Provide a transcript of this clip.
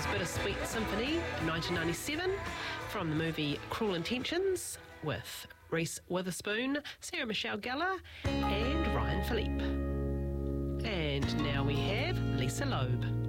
was Bittersweet Symphony, 1997, from the movie Cruel Intentions, with Reese Witherspoon, Sarah Michelle Gellar and Ryan Philippe. And now we have Lisa Loeb.